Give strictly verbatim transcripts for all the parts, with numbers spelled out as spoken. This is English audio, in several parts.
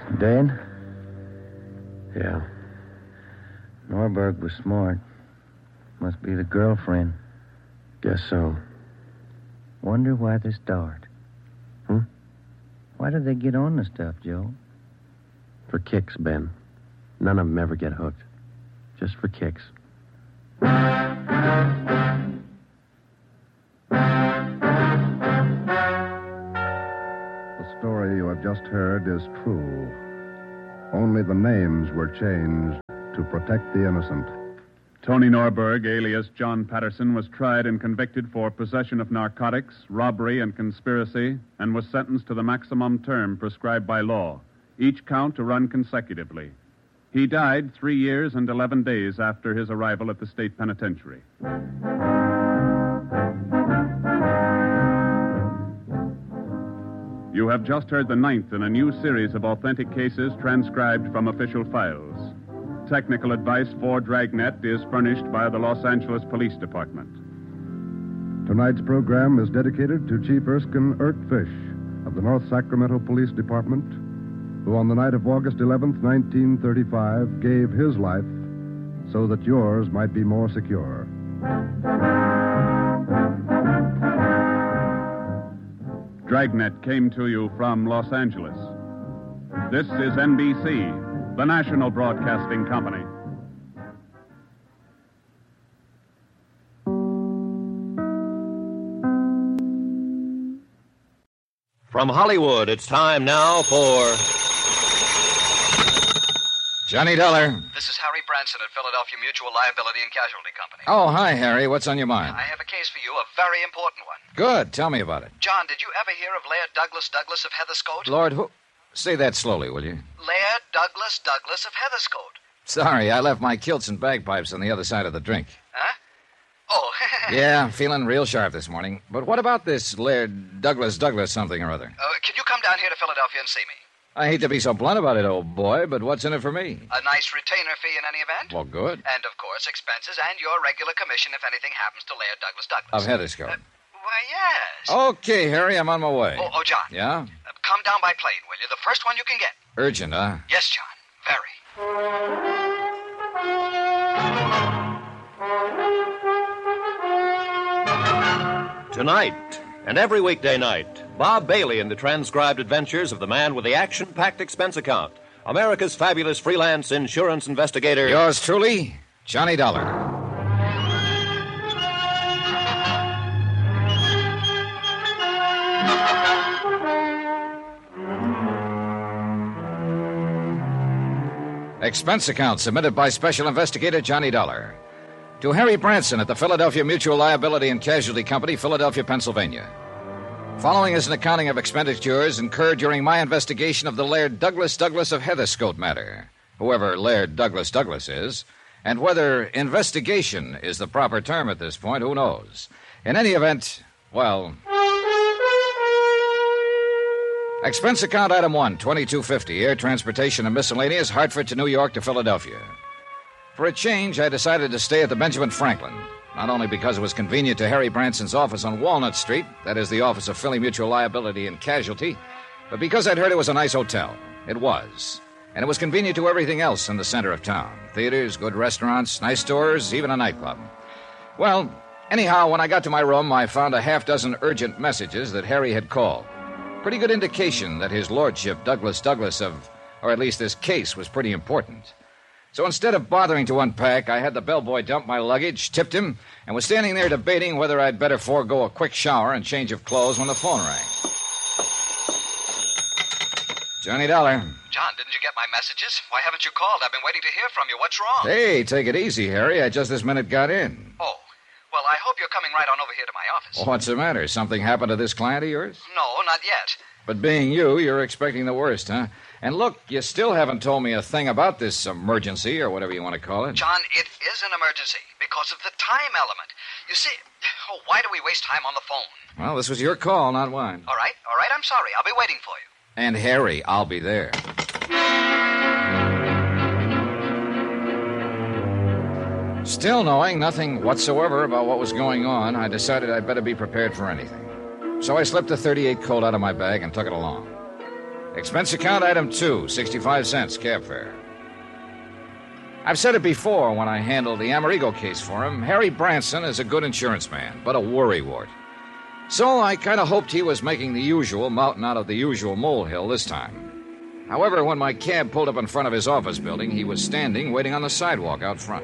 Dead? Yeah. Norberg was smart. Must be the girlfriend. Guess so. Wonder why they start. Hmm? Why do they get on the stuff, Joe? For kicks, Ben. None of them ever get hooked. Just for kicks. The story you have just heard is true. Only the names were changed to protect the innocent. Tony Norberg, alias John Patterson, was tried and convicted for possession of narcotics, robbery, and conspiracy, and was sentenced to the maximum term prescribed by law, each count to run consecutively. He died three years and eleven days after his arrival at the state penitentiary. You have just heard the ninth in a new series of authentic cases transcribed from official files. Technical advice for Dragnet is furnished by the Los Angeles Police Department. Tonight's program is dedicated to Chief Erskine Ert Fish of the North Sacramento Police Department, who on the night of August eleventh, nineteen thirty-five, gave his life so that yours might be more secure. Dragnet came to you from Los Angeles. This is N B C, the national broadcasting company. From Hollywood, it's time now for Johnny Dollar. This is Harry Branson at Philadelphia Mutual Liability and Casualty Company. Oh, hi, Harry. What's on your mind? I have a case for you, a very important one. Good. Tell me about it. John, did you ever hear of Laird Douglas Douglas of Heatherscote? Lord, who... Say that slowly, will you? Laird Douglas Douglas of Heatherscote. Sorry, I left my kilts and bagpipes on the other side of the drink. Huh? Oh. Yeah, I'm feeling real sharp this morning. But what about this Laird Douglas Douglas something or other? Uh, can you come down here to Philadelphia and see me? I hate to be so blunt about it, old boy, but what's in it for me? A nice retainer fee in any event. Well, good. And, of course, expenses and your regular commission if anything happens to Laird Douglas Douglas. Of Heatherscote. Uh, why, yes. Okay, Harry, I'm on my way. Oh, oh John. Yeah? Uh, come down by plane, will you? The first one you can get. Urgent, huh? Yes, John. Very. Tonight, and every weekday night, Bob Bailey in the transcribed adventures of the man with the action-packed expense account, America's fabulous freelance insurance investigator. Yours truly, Johnny Dollar. Expense account submitted by Special Investigator Johnny Dollar to Harry Branson at the Philadelphia Mutual Liability and Casualty Company, Philadelphia, Pennsylvania. Following is an accounting of expenditures incurred during my investigation of the Laird Douglas Douglas of Heatherscote matter, whoever Laird Douglas Douglas is, and whether investigation is the proper term at this point, who knows. In any event, well... Expense account item one, twenty-two fifty, air transportation and miscellaneous, Hartford to New York to Philadelphia. For a change, I decided to stay at the Benjamin Franklin, not only because it was convenient to Harry Branson's office on Walnut Street, that is the office of Philly Mutual Liability and Casualty, but because I'd heard it was a nice hotel. It was. And it was convenient to everything else in the center of town. Theaters, good restaurants, nice stores, even a nightclub. Well, anyhow, when I got to my room, I found a half dozen urgent messages that Harry had called. Pretty good indication that his lordship, Douglas Douglas of, or at least this case, was pretty important. So instead of bothering to unpack, I had the bellboy dump my luggage, tipped him, and was standing there debating whether I'd better forego a quick shower and change of clothes when the phone rang. Johnny Dollar. John, didn't you get my messages? Why haven't you called? I've been waiting to hear from you. What's wrong? Hey, take it easy, Harry. I just this minute got in. Oh. Well, I hope you're coming right on over here to my office. Well, what's the matter? Something happened to this client of yours? No, not yet. But being you, you're expecting the worst, huh? And look, you still haven't told me a thing about this emergency, or whatever you want to call it. John, it is an emergency because of the time element. You see, oh, why do we waste time on the phone? Well, this was your call, not mine. All right, all right, I'm sorry. I'll be waiting for you. And Harry, I'll be there. Still knowing nothing whatsoever about what was going on, I decided I'd better be prepared for anything. So I slipped a thirty-eight Colt out of my bag and took it along. Expense account item two, sixty-five cents, cab fare. I've said it before when I handled the Amerigo case for him. Harry Branson is a good insurance man, but a worrywart. So I kind of hoped he was making the usual mountain out of the usual molehill this time. However, when my cab pulled up in front of his office building, he was standing waiting on the sidewalk out front.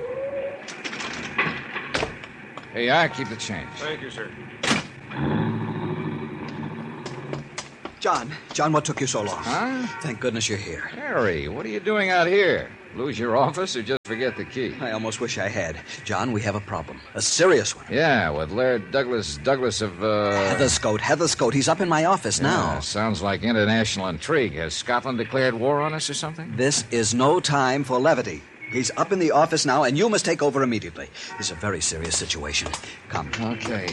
Hey, I keep the change. Thank you, sir. John, John, what took you so long? Huh? Thank goodness you're here. Harry, what are you doing out here? Lose your office or just forget the key? I almost wish I had. John, we have a problem. A serious one. Yeah, with Laird Douglas Douglas of, uh... Heatherscote, Heatherscote. He's up in my office yeah, now. Sounds like international intrigue. Has Scotland declared war on us or something? This is no time for levity. He's up in the office now, and you must take over immediately. This is a very serious situation. Come. Okay.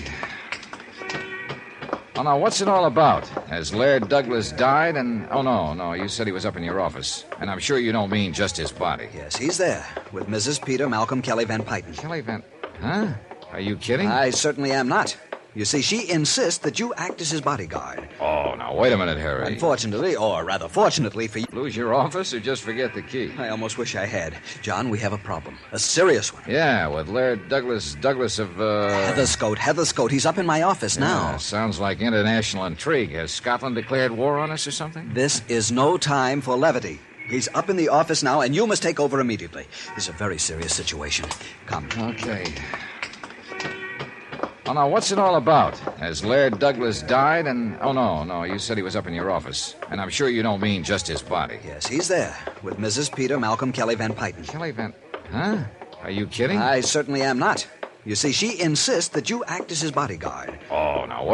Oh, now, what's it all about? Has Laird Douglas died and... Oh, no, no, you said he was up in your office. And I'm sure you don't mean just his body. Yes, he's there, with Missus Peter Malcolm Kelly Van Pyten. Kelly Van... Huh? Are you kidding? I certainly am not. You see, she insists that you act as his bodyguard. Oh, now, wait a minute, Harry. Unfortunately, or rather fortunately for you... Lose your office or just forget the key? I almost wish I had. John, we have a problem. A serious one. Yeah, with Laird Douglas Douglas of, uh... Heatherscote, Heatherscote. He's up in my office yeah, now. Sounds like international intrigue. Has Scotland declared war on us or something? This is no time for levity. He's up in the office now, and you must take over immediately. This is a very serious situation. Come. Okay. Oh, now, what's it all about? Has Laird Douglas died and... Oh, no, no, you said he was up in your office. And I'm sure you don't mean just his body. Yes, he's there, with Missus Peter Malcolm Kelly Van Pyten. Kelly Van... Huh? Are you kidding? I certainly am not. You see, she insists that you act as his bodyguard. Oh, now, wait.